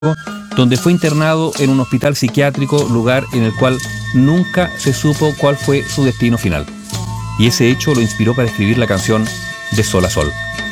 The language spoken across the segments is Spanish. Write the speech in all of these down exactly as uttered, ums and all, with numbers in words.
donde fue internado en un hospital psiquiátrico, lugar en el cual nunca se supo cuál fue su destino final. Y ese hecho lo inspiró para escribir la canción De Sol a Sol.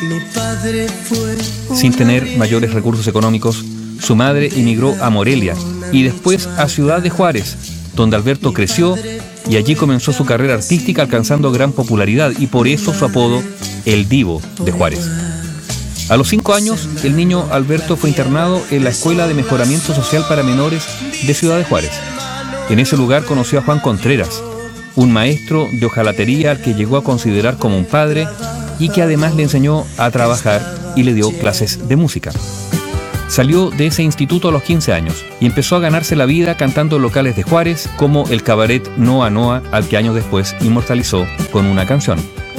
Sin tener mayores recursos económicos, su madre emigró a Morelia y después a Ciudad de Juárez, donde Alberto creció y allí comenzó su carrera artística, alcanzando gran popularidad, y por eso su apodo, El Divo de Juárez. A los cinco años, el niño Alberto fue internado en la Escuela de Mejoramiento Social para Menores de Ciudad de Juárez. En ese lugar conoció a Juan Contreras, un maestro de hojalatería al que llegó a considerar como un padre y que además le enseñó a trabajar y le dio clases de música. Salió de ese instituto a los quince años y empezó a ganarse la vida cantando en locales de Juárez, como el cabaret Noa Noa, al que años después inmortalizó con una canción.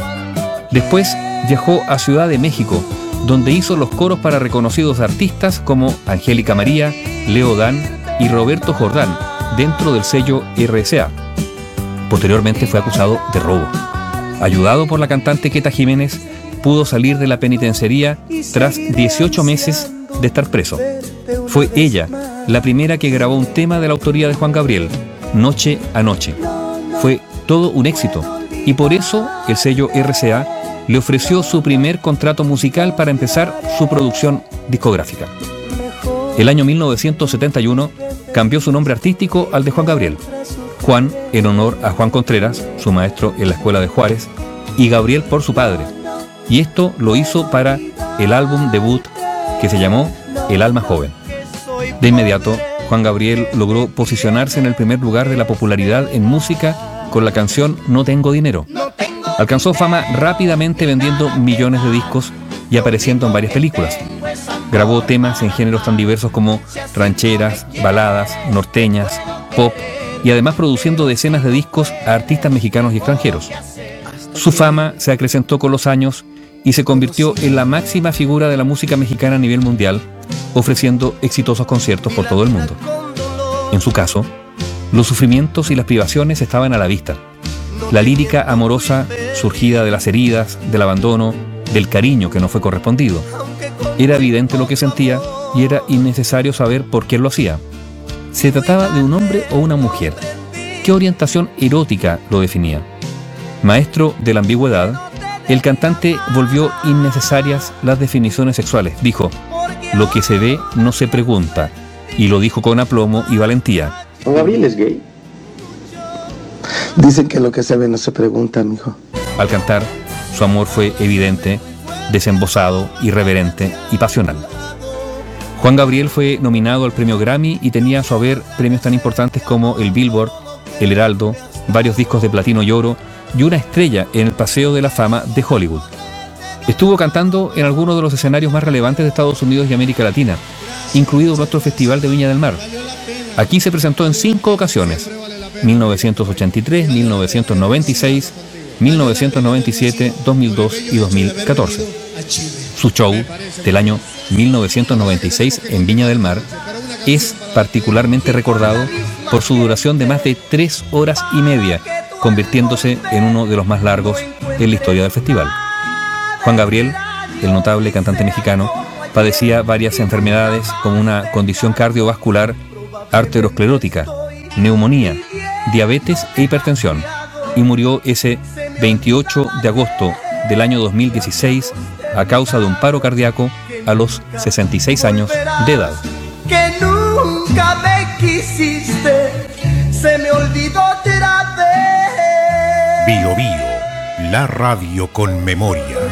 Después viajó a Ciudad de México, donde hizo los coros para reconocidos artistas como Angélica María, Leo Dan y Roberto Jordán, dentro del sello R C A. Posteriormente fue acusado de robo. Ayudado por la cantante Queta Jiménez, pudo salir de la penitenciaría tras dieciocho meses de estar preso. Fue ella la primera que grabó un tema de la autoría de Juan Gabriel, Noche a Noche. Fue todo un éxito y por eso el sello R C A le ofreció su primer contrato musical para empezar su producción discográfica. El año mil novecientos setenta y uno cambió su nombre artístico al de Juan Gabriel. Juan en honor a Juan Contreras, su maestro en la Escuela de Juárez, y Gabriel por su padre. Y esto lo hizo para el álbum debut que se llamó El Alma Joven. De inmediato, Juan Gabriel logró posicionarse en el primer lugar de la popularidad en música con la canción No Tengo Dinero. Alcanzó fama rápidamente vendiendo millones de discos y apareciendo en varias películas. Grabó temas en géneros tan diversos como rancheras, baladas, norteñas, pop, y además produciendo decenas de discos a artistas mexicanos y extranjeros. Su fama se acrecentó con los años y se convirtió en la máxima figura de la música mexicana a nivel mundial, ofreciendo exitosos conciertos por todo el mundo. En su caso, los sufrimientos y las privaciones estaban a la vista. La lírica amorosa surgida de las heridas, del abandono, del cariño que no fue correspondido. Era evidente lo que sentía y era innecesario saber por qué lo hacía. ¿Se trataba de un hombre o una mujer? ¿Qué orientación erótica lo definía? Maestro de la ambigüedad, el cantante volvió innecesarias las definiciones sexuales. Dijo, lo que se ve no se pregunta, y lo dijo con aplomo y valentía. ¿Juan Gabriel es gay? Dicen que lo que se ve no se pregunta, mijo. Al cantar, su amor fue evidente, desembosado, irreverente y pasional. Juan Gabriel fue nominado al premio Grammy y tenía a su haber premios tan importantes como el Billboard, el Heraldo, varios discos de platino y oro y una estrella en el Paseo de la Fama de Hollywood. Estuvo cantando en algunos de los escenarios más relevantes de Estados Unidos y América Latina, incluido nuestro Festival de Viña del Mar. Aquí se presentó en cinco ocasiones: mil novecientos ochenta y tres, mil novecientos noventa y seis, mil novecientos noventa y siete, dos mil dos y dos mil catorce. Su show del año mil novecientos noventa y seis en Viña del Mar es particularmente recordado por su duración de más de tres horas y media, convirtiéndose en uno de los más largos en la historia del festival. Juan Gabriel, el notable cantante mexicano, padecía varias enfermedades como una condición cardiovascular, arteriosclerótica, neumonía, diabetes e hipertensión, y murió ese veintiocho de agosto del año dos mil dieciséis a causa de un paro cardíaco a los sesenta y seis años de edad. Que nunca me quisiste, se me olvidó otra vez. Bio Bio, la radio con memoria.